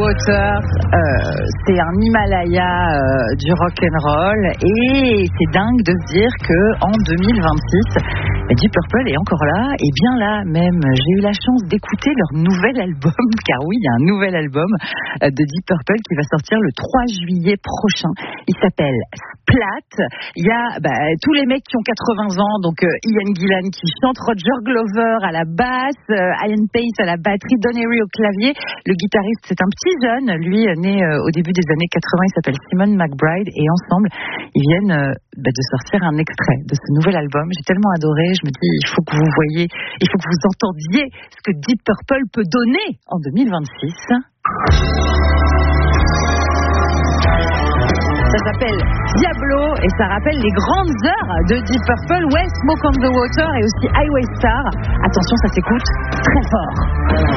Water, c'est un Himalaya du rock'n'roll et c'est dingue de se dire qu'en 2026, Deep Purple est encore là et bien là même. J'ai eu la chance d'écouter leur nouvel album, car oui, il y a un nouvel album de Deep Purple qui va sortir le 3 juillet prochain. Il s'appelle Splat. Il y a tous les mecs qui ont 80 ans, donc Ian Gillan qui chante, Roger Glover à la basse, Ian Pace à la batterie, Don Airey au clavier. Le guitariste, c'est un petit jeune, lui né au début des années 80, il s'appelle Simon McBride et ensemble, ils viennent de sortir un extrait de ce nouvel album. J'ai tellement adoré, je me dis, il faut que vous voyez, il faut que vous entendiez ce que Deep Purple peut donner en 2026. Ça s'appelle Diablo et ça rappelle les grandes heures de Deep Purple, ouais, Smoke on the Water et aussi Highway Star. Attention, ça s'écoute très fort.